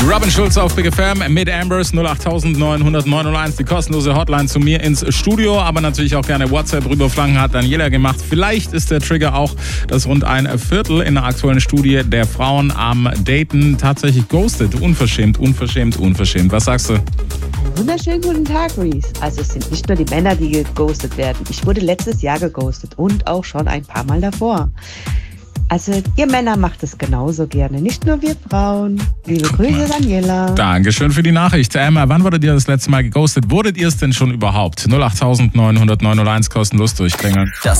Robin Schulz auf Big FM mit Ambers 08901, die kostenlose Hotline zu mir ins Studio, aber natürlich auch gerne WhatsApp rüberflanken, hat Daniela gemacht. Vielleicht ist der Trigger auch, dass rund ein Viertel in der aktuellen Studie der Frauen am Daten tatsächlich ghostet. Unverschämt. Was sagst du? Wunderschönen guten Tag, Reese. Also es sind nicht nur die Männer, die geghostet werden. Ich wurde letztes Jahr geghostet und auch schon ein paar Mal davor. Also ihr Männer macht es genauso gerne, nicht nur wir Frauen. Liebe Grüße, Daniela. Dankeschön für die Nachricht. Emma, wann wurdet ihr das letzte Mal geghostet? Wurdet ihr es denn schon überhaupt? 08901 kostenlos durchklingeln.